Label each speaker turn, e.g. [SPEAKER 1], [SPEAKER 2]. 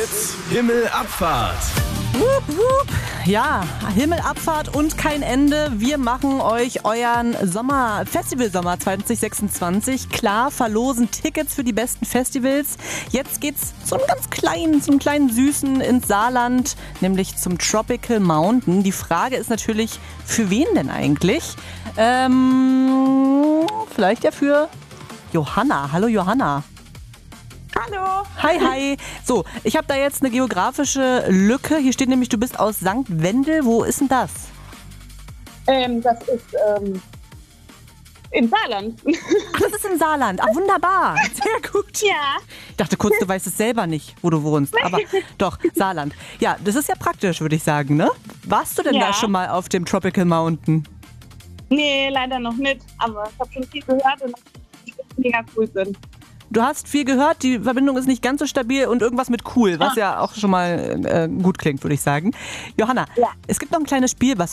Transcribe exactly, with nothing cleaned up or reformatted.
[SPEAKER 1] Himmelabfahrt.
[SPEAKER 2] Wup, wup. Ja, Himmelabfahrt und kein Ende. Wir machen euch euren Sommer, Festivalsommer zwanzig sechsundzwanzig klar, verlosen Tickets für die besten Festivals. Jetzt geht's zum ganz kleinen, zum kleinen Süßen ins Saarland, nämlich zum Tropical Mountain. Die Frage ist natürlich, für wen denn eigentlich? Ähm, vielleicht ja für Johanna. Hallo Johanna.
[SPEAKER 3] Hallo.
[SPEAKER 2] Hi, hi. So, ich habe da jetzt eine geografische Lücke. Hier steht nämlich, du bist aus Sankt Wendel. Wo ist denn das?
[SPEAKER 3] Ähm, das ist ähm, im Saarland.
[SPEAKER 2] Ach, das ist im Saarland. Ah, wunderbar. Sehr gut.
[SPEAKER 3] Ja.
[SPEAKER 2] Ich dachte kurz, du weißt es selber nicht, wo du wohnst. Aber doch, Saarland. Ja, das ist ja praktisch, würde ich sagen, ne? Warst du denn
[SPEAKER 3] Ja.
[SPEAKER 2] da schon mal auf dem Tropical Mountain?
[SPEAKER 3] Nee, leider noch nicht. Aber ich habe schon viel gehört und das ist mega cool sind.
[SPEAKER 2] Du hast viel gehört, die Verbindung ist nicht ganz so stabil und irgendwas mit cool, was ja auch schon mal äh, gut klingt, würde ich sagen. Johanna,
[SPEAKER 3] Ja.
[SPEAKER 2] es gibt noch ein kleines Spiel, was